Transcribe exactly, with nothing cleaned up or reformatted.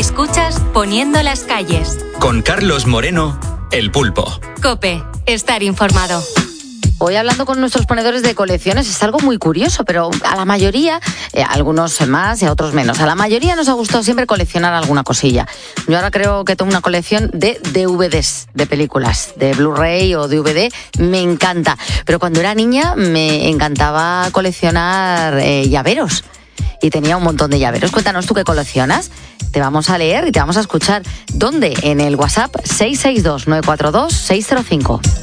Escuchas Poniendo las calles. Con Carlos Moreno, El Pulpo. COPE, estar informado. Hoy hablando con nuestros ponedores de colecciones es algo muy curioso, pero a la mayoría, eh, a algunos más y a otros menos, a la mayoría nos ha gustado siempre coleccionar alguna cosilla. Yo ahora creo que tengo una colección de D V Ds, de películas, de Blu-ray o D V D, me encanta. Pero cuando era niña me encantaba coleccionar eh, llaveros. Y tenía un montón de llaveros. Cuéntanos tú qué coleccionas. Te vamos a leer y te vamos a escuchar. ¿Dónde? En el WhatsApp seis seis dos, nueve cuatro dos, seis cero cinco.